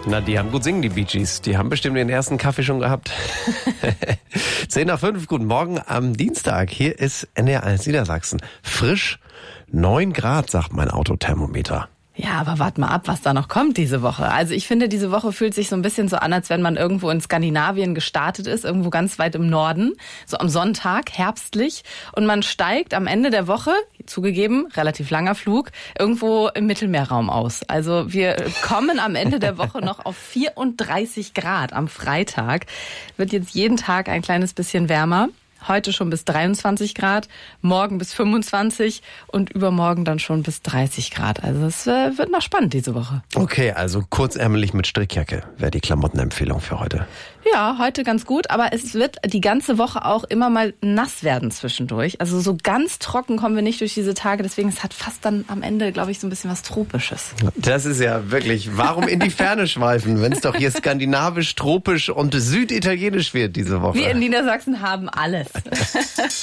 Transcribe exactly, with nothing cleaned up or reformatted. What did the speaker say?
Na, die haben gut singen, die Bee Gees. Die haben bestimmt den ersten Kaffee schon gehabt. Zehn nach fünf, guten Morgen am Dienstag. Hier ist N D R eins Niedersachsen. Frisch, neun Grad, sagt mein Autothermometer. Ja, aber wart mal ab, was da noch kommt diese Woche. Also ich finde, diese Woche fühlt sich so ein bisschen so an, als wenn man irgendwo in Skandinavien gestartet ist, irgendwo ganz weit im Norden, so am Sonntag, herbstlich. Und man steigt am Ende der Woche, zugegeben, relativ langer Flug, irgendwo im Mittelmeerraum aus. Also wir kommen am Ende der Woche noch auf vierunddreißig Grad am Freitag. Wird jetzt jeden Tag ein kleines bisschen wärmer. Heute schon bis dreiundzwanzig Grad, morgen bis fünfundzwanzig und übermorgen dann schon bis dreißig Grad. Also es äh, wird noch spannend diese Woche. Okay, also kurzärmelig mit Strickjacke wäre die Klamottenempfehlung für heute. Ja, heute ganz gut, aber es wird die ganze Woche auch immer mal nass werden zwischendurch. Also so ganz trocken kommen wir nicht durch diese Tage, deswegen es hat fast dann am Ende, glaube ich, so ein bisschen was Tropisches. Das ist ja wirklich, warum in die Ferne schweifen, wenn es doch hier skandinavisch, tropisch und süditalienisch wird diese Woche? Wir in Niedersachsen haben alles.